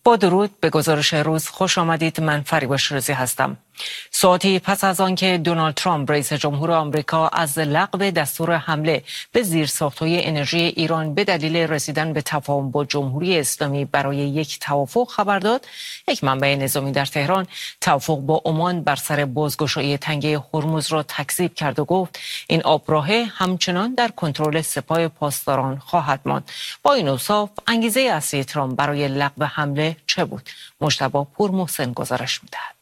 با درود به گزارش روز خوش آمدید. من فریبا شیرازی هستم. ساعتی پس از آنکه دونالد ترامپ رئیس جمهور آمریکا از لغو دستور حمله به زیرساخت‌های انرژی ایران به دلیل رسیدن به تفاهم با جمهوری اسلامی برای یک توافق خبر داد، یک منبع نظامی در تهران توافق با عمان بر سر بازگشایی تنگه هرمز را تکذیب کرد و گفت این آبراهه همچنان در کنترل سپاه پاسداران خواهد ماند. با این اوصاف انگیزه اصلی ترامپ برای لغو حمله چه بود؟ مجتبی پورمحسن گزارش می‌دهد.